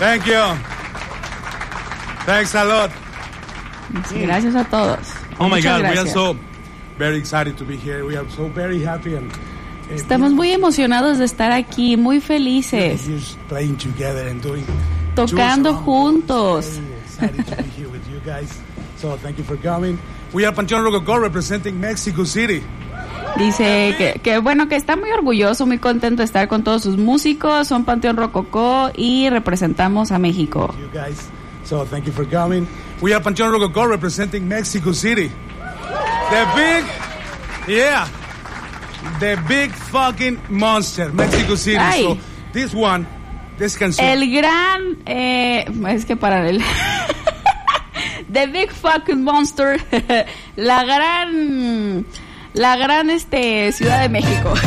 Thank you. Thanks a lot. Gracias a todos. Oh my Muchas God, gracias. we are so very excited to be here. We are so very happy and Estamos muy emocionados de estar aquí, muy felices, just playing together and doing tocando tours around juntos. the world. Very excited to be here with you guys. So thank you for coming. We are Panteón Rococó representing Mexico City. Dice que bueno, que está muy orgulloso, muy contento de estar con todos sus músicos. Son Panteón Rococó y representamos a México. You guys. So thank you for coming. We are Panteón Rococó representing Mexico City. The big fucking monster, Mexico City. Ay. So this canción. El gran, es que para el The Big Fucking Monster, la gran Ciudad de México.